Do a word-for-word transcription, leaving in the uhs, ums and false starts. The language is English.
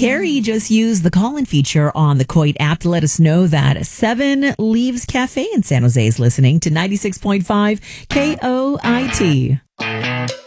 Carrie just used the call-in feature on the Coit app to let us know that Seven Leaves Cafe in San Jose is listening to ninety-six point five K O I T.